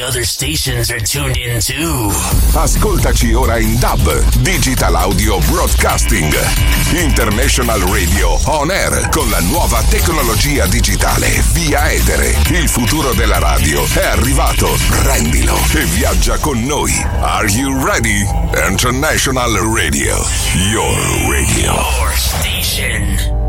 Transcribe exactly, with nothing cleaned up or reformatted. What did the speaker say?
other stations are tuned in too. Ascoltaci ora in D A B, Digital Audio Broadcasting. International Radio On Air con la nuova tecnologia digitale via etere. Il futuro della radio è arrivato. Prendilo e viaggia con noi. Are you ready? International Radio. Your radio. Your station.